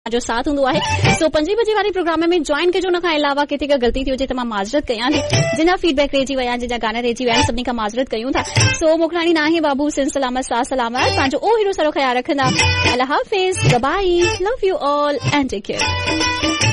जो साथ हूंदो आहे। सो 5 बजे वारे प्रोग्राम में जॉइन कजो। उन खां अलावा किथे का ग़लती थी हुजे त मां माज़रत कयां थी, जिन फीडबैक रहिजी विया, जिन गाना रहिजी विया, सभिनी खां माज़रत कयूं था। सो मोखलाणी नाहे बाबू, सिन सलामत, सा सलामत, पंहिंजो ओ हीरो सरो ख्याल रखंदा। अल्लाह हाफिज़, by, love U all and tech care.